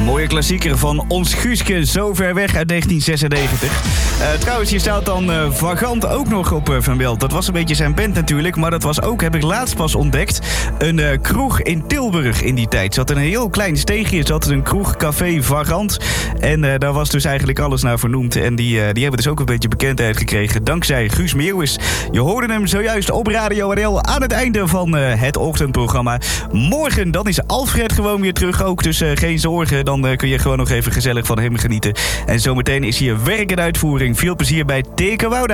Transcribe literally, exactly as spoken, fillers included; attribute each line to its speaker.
Speaker 1: Mooie klassieker van Ons Guuske, Zo Ver Weg uit negentien zesennegentig. Uh, trouwens, hier staat dan uh, Vagant ook nog op uh, Van Belt. Dat was een beetje zijn band natuurlijk, maar dat was ook, heb ik laatst pas ontdekt, een uh, kroeg in Tilburg in die tijd. Zat een heel klein steegje, zat een kroeg, café Vagant. En uh, daar was dus eigenlijk alles naar vernoemd. En die, uh, die hebben dus ook een beetje bekendheid gekregen dankzij Guus Meeuwis. Je hoorde hem zojuist op Radio R L aan het einde van uh, het ochtendprogramma. Morgen, dan is Alfred gewoon weer terug ook, dus uh, geen zorgen. Dan uh, kun je gewoon nog even gezellig van hem genieten. En zometeen is hier werk en uitvoering. Veel plezier bij Teke Wouda.